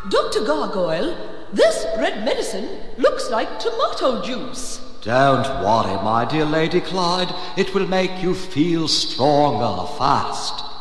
Dr. Gargoyle, this red medicine looks like tomato juice. Don't worry, my dear Lady Clyde. It will make you feel stronger fast.